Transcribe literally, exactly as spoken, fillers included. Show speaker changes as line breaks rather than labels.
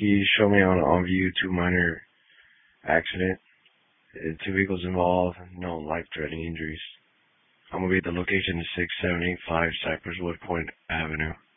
he showed me on on view two minor accident, uh, two vehicles involved, no life-threatening injuries. I'm gonna be at the location of six seven eight five Cypress Wood Point Avenue.